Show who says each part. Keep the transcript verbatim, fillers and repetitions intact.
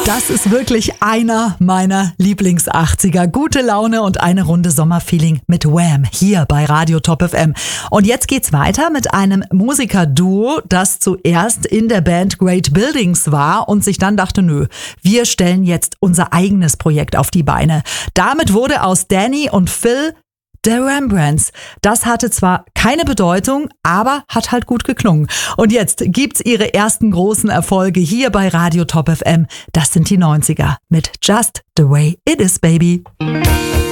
Speaker 1: Das ist wirklich einer meiner Lieblings-achtziger. Gute Laune und eine Runde Sommerfeeling mit Wham! Hier bei Radio Top F M. Und jetzt geht's weiter mit einem Musikerduo, das zuerst in der Band Great Buildings war und sich dann dachte, nö, wir stellen jetzt unser eigenes Projekt auf die Beine. Damit wurde aus Danny und Phil The Rembrandts. Das hatte zwar keine Bedeutung, aber hat halt gut geklungen. Und jetzt gibt's ihre ersten großen Erfolge hier bei Radio Top F M. Das sind die neunziger mit Just the Way It Is, Baby.